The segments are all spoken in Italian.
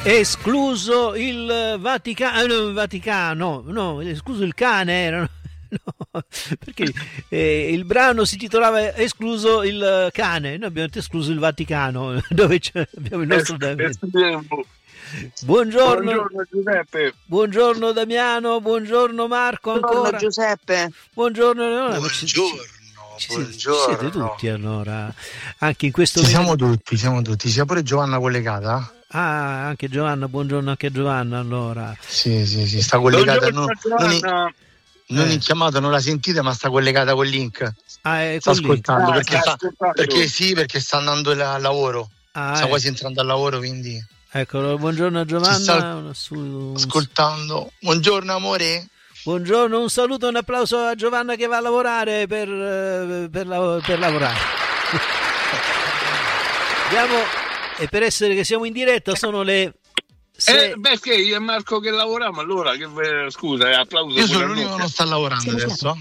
Escluso il Vaticano, no, escluso il cane era, no, perché il brano si titolava Escluso il cane, noi abbiamo escluso il Vaticano, dove abbiamo il nostro Buongiorno Giuseppe. Buongiorno Damiano, buongiorno Marco ancora. Buongiorno Giuseppe. Buongiorno. Buongiorno. Ci siete tutti allora, anche in questo siamo tutti, sia pure Giovanna collegata? Ah, anche Giovanna, buongiorno anche a Giovanna allora. Sì, sta collegata, non in chiamata, non la sentite, ma sta collegata col link. Sta ascoltando perché sta andando al lavoro. Sta quasi entrando al lavoro, quindi. Eccolo, buongiorno a Giovanna. Ascoltando. Buongiorno amore. Buongiorno, un saluto, un applauso a Giovanna che va a lavorare per lavorare. Andiamo, e per essere che siamo in diretta sono le... perché io e Marco che lavoriamo allora, scusa, applauso. Io sono l'unico che non sta lavorando adesso.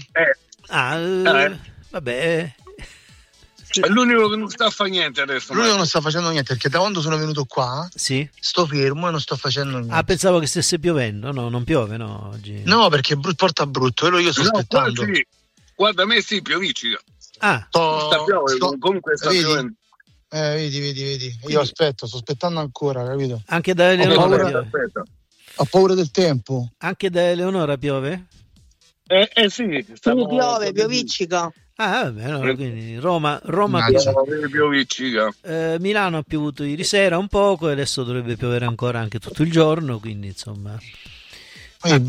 Vabbè. È l'unico che non sta a fare niente adesso. L'unico che non sta facendo niente, perché da quando sono venuto qua sto fermo e non sto facendo niente. Pensavo che stesse piovendo. No, non piove, no, oggi. No, perché porta brutto, io sto aspettando. Sì. Guarda, a me sì, pioviccica. Comunque sta piovendo. Vedi. Io sto aspettando ancora, capito? Anche da Eleonora ho paura del tempo. Anche da Eleonora piove? Sì. Piove, pioviccica. Vabbè, no, quindi Roma pioviccica. Milano ha piovuto ieri sera un poco e adesso dovrebbe piovere ancora anche tutto il giorno, quindi insomma